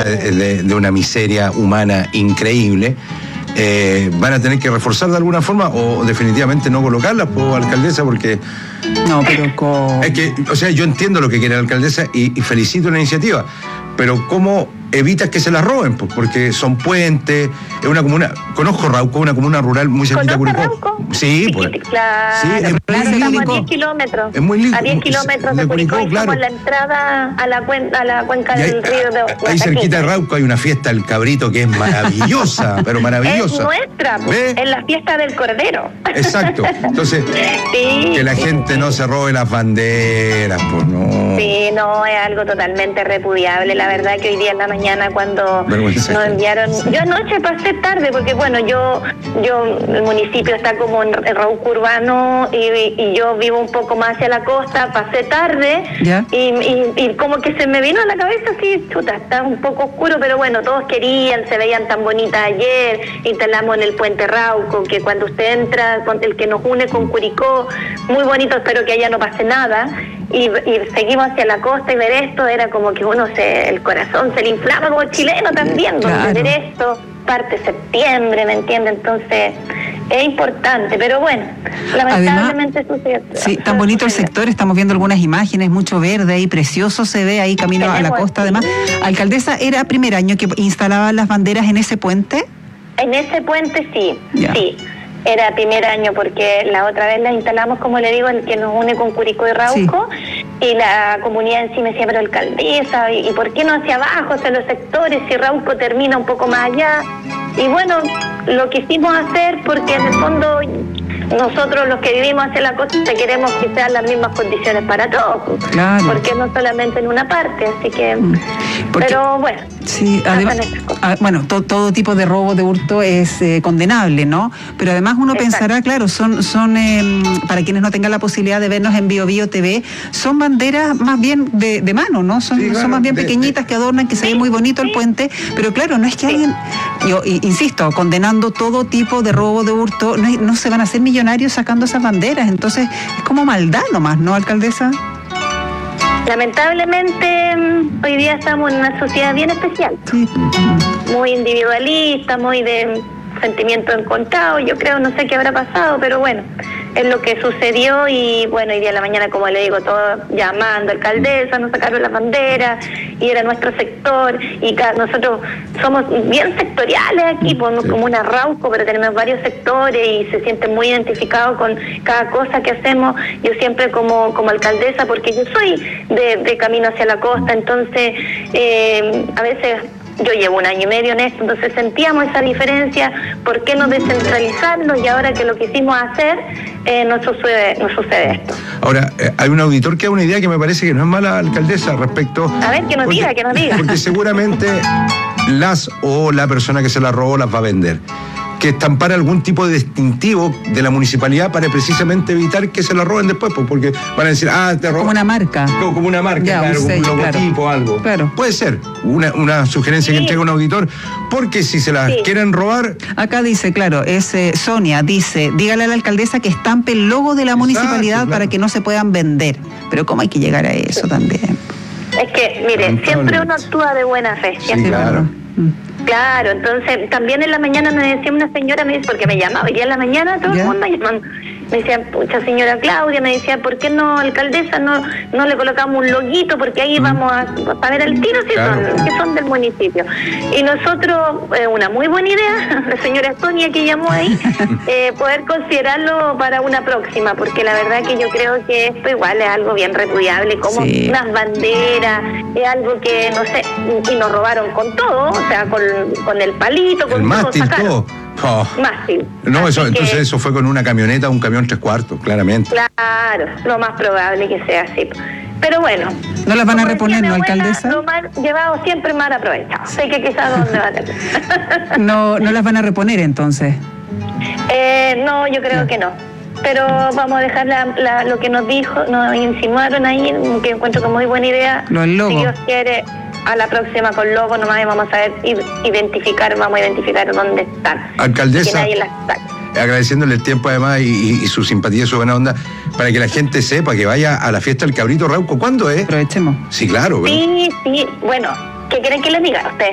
de una miseria humana increíble. ¿Van a tener que reforzar de alguna forma o definitivamente no colocarlas, alcaldesa? Porque... No, pero es que, o sea, yo entiendo lo que quiere la alcaldesa y felicito la iniciativa, pero ¿cómo evitas que se las roben? Pues porque son puentes, es una comuna... Conozco Rauco, una comuna rural muy cerquita de Curicó. Rauco? Sí, pues. Claro, sí, estamos a 10 kilómetros. Es muy lindo. A 10 kilómetros de Curicó, y claro. estamos en la entrada a la cuenca del río de Huasaquilla. Ahí cerquita de Rauco hay una fiesta del cabrito que es maravillosa, pero maravillosa. Es nuestra, pues, es la fiesta del Cordero. Exacto. Entonces, sí, que la gente no se robe las banderas, pues no. Sí, no, es algo totalmente repudiable. La verdad que hoy día en la mañana cuando nos enviaron... Yo anoche pasé tarde porque, bueno, el municipio está como en Rauco urbano y yo vivo un poco más hacia la costa, pasé tarde y como que se me vino a la cabeza así, chuta, está un poco oscuro, pero bueno, todos querían, se veían tan bonitas ayer, instalamos en el puente Rauco, que cuando usted entra, el que nos une con Curicó, muy bonito, espero que allá no pase nada, y seguimos hacia la costa y ver esto, era como que el corazón se le inflama como chileno también, claro. Ver esto, parte septiembre, ¿me entiende? Entonces es importante, pero bueno, lamentablemente sucede. Sí, tan bonito el sector, estamos viendo algunas imágenes, mucho verde ahí, precioso se ve ahí camino a la costa además. Alcaldesa, ¿era primer año que instalaban las banderas en ese puente? En ese puente sí, sí. Era primer año porque la otra vez la instalamos, como le digo, el que nos une con Curicó y Rauco, y la comunidad en sí me decía, pero alcaldesa, ¿y por qué no hacia abajo, hacia los sectores, si Rauco termina un poco más allá? Y bueno, lo quisimos hacer porque en el fondo nosotros los que vivimos hacia la costa queremos que sean las mismas condiciones para todos, claro. Porque no solamente en una parte, así que... pero bueno, sí, además, bueno, todo tipo de robo, de hurto es condenable, ¿no? Pero además uno pensará, claro, son para quienes no tengan la posibilidad de vernos en Bio Bio TV, son banderas más bien de mano, ¿no? Son más bien pequeñitas que adornan, que se ve muy bonito el puente, pero claro, no es que alguien, yo insisto, condenando todo tipo de robo, de hurto, no se van a hacer millonarios sacando esas banderas, entonces es como maldad nomás, ¿no, alcaldesa? Lamentablemente hoy día estamos en una sociedad bien especial, muy individualista, muy de sentimiento encontrado, yo creo, no sé qué habrá pasado, pero bueno, es lo que sucedió y bueno, hoy día en la mañana, como le digo, todos llamando, alcaldesa, nos sacaron las banderas y era nuestro sector y nosotros somos bien sectoriales aquí, como una Rauco, pero tenemos varios sectores y se sienten muy identificados con cada cosa que hacemos. Yo siempre como alcaldesa, porque yo soy de camino hacia la costa, entonces a veces... Yo llevo 1 año y medio en esto, entonces sentíamos esa diferencia, ¿por qué no descentralizarlo? Y ahora que lo quisimos hacer, nos sucede esto. Ahora, hay un auditor que da una idea que me parece que no es mala, alcaldesa, respecto... A ver, que nos diga. Porque seguramente la persona que se la robó las va a vender. Que estampar algún tipo de distintivo de la municipalidad para precisamente evitar que se la roben después, porque van a decir, te roban. Como una marca. Como una marca, claro, un logotipo, algo. Claro. Puede ser una sugerencia que entrega un auditor, porque si se la quieren robar... Acá dice, claro, Sonia, dice, dígale a la alcaldesa que estampe el logo de la municipalidad para que no se puedan vender. Pero ¿cómo hay que llegar a eso también? Es que, mire, siempre uno actúa de buena fe. Sí, claro. Claro, entonces también en la mañana me decía una señora, porque me llamaba, y en la mañana todo el mundo llamando. Me decía, pucha señora Claudia, me decía, ¿por qué no, alcaldesa, no le colocamos un loguito? Porque ahí vamos a ver el tiro que son del municipio. Y nosotros, una muy buena idea, la señora Sonia que llamó ahí, poder considerarlo para una próxima, porque la verdad que yo creo que esto igual es algo bien repudiable, como unas banderas, es algo que, no sé, y nos robaron con todo, o sea, con el palito, con el mástil, todo. Mástil. No, entonces eso fue con una camioneta, un camión 3/4, claramente. Claro, lo más probable que sea así. Pero bueno. ¿No las van a reponer, no, alcaldesa? Lo mal llevado siempre mal aprovechado. Sé que quizás dónde va a tener. No las van a reponer entonces. No, yo creo que no. Pero vamos a dejar lo que nos insinuaron ahí, que encuentro como muy buena idea. Lo del logo. Si Dios quiere, a la próxima con logo nomás vamos a identificar dónde están. Alcaldesa, que nadie las saque. Agradeciéndole el tiempo además y su simpatía y su buena onda, para que la gente sepa que vaya a la fiesta del Cabrito Rauco. ¿Cuándo es? Aprovechemos. Sí, claro. Sí, bueno, ¿qué quieren que les diga a ustedes?